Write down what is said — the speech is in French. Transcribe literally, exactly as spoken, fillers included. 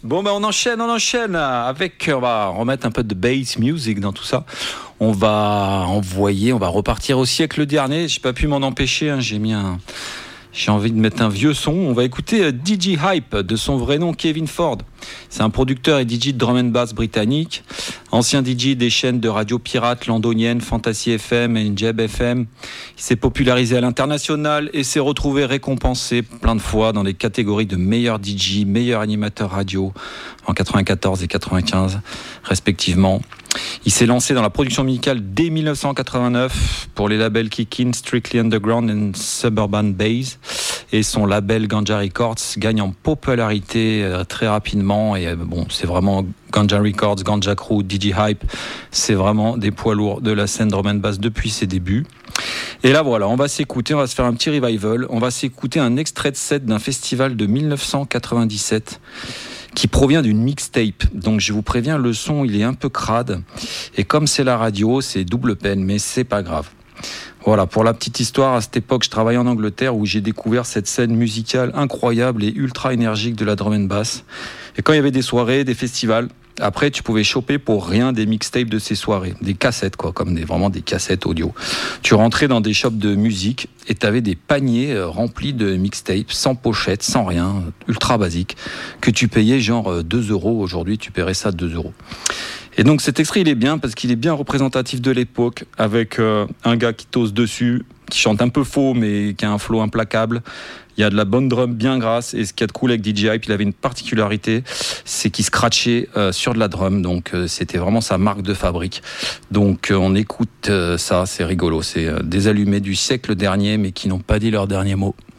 Bon ben on enchaîne, on enchaîne avec, on va remettre un peu de bass music dans tout ça. On va envoyer, on va repartir au siècle dernier. J'ai pas pu m'en empêcher, hein. j'ai mis un, j'ai envie de mettre un vieux son. On va écouter D J Hype, de son vrai nom Kevin Ford. C'est un producteur et D J de drum and bass britannique, ancien D J des chaînes de radio pirates londoniennes Fantasy F M et Jeb F M. Il s'est popularisé à l'international et s'est retrouvé récompensé plein de fois dans les catégories de meilleur D J, meilleur animateur radio en quatre-vingt-quatorze et quatre-vingt-quinze respectivement. Il s'est lancé dans la production musicale dès dix-neuf cent quatre-vingt-neuf pour les labels Kickin', Strictly Underground and Suburban Bass, et son label Ganja Records gagne en popularité euh, très rapidement. Et euh, bon, c'est vraiment Ganja Records, Ganja Crew, D J Hype, c'est vraiment des poids lourds de la scène drum and bass depuis ses débuts. Et là voilà, on va s'écouter, on va se faire un petit revival, on va s'écouter un extrait de set d'un festival de dix-neuf cent quatre-vingt-dix-sept qui provient d'une mixtape. Donc je vous préviens, le son il est un peu crade, et comme c'est la radio, c'est double peine, mais c'est pas grave. Voilà, pour la petite histoire, à cette époque, je travaillais en Angleterre où j'ai découvert cette scène musicale incroyable et ultra énergique de la drum and bass. Et quand il y avait des soirées, des festivals, après tu pouvais choper pour rien des mixtapes de ces soirées, des cassettes quoi, comme des, vraiment des cassettes audio. Tu rentrais dans des shops de musique et t'avais des paniers remplis de mixtapes, sans pochette, sans rien, ultra basique, que tu payais genre deux euros. Aujourd'hui, tu paierais ça deux euros. Et donc cet extrait il est bien parce qu'il est bien représentatif de l'époque, avec euh, un gars qui tosse dessus, qui chante un peu faux mais qui a un flow implacable. Il y a de la bonne drum bien grasse, et ce qu'il y a de cool avec D J Hype, il avait une particularité, c'est qu'il scratchait euh, sur de la drum, donc euh, c'était vraiment sa marque de fabrique. Donc euh, on écoute euh, ça, c'est rigolo, c'est euh, des allumés du siècle dernier mais qui n'ont pas dit leur dernier mot.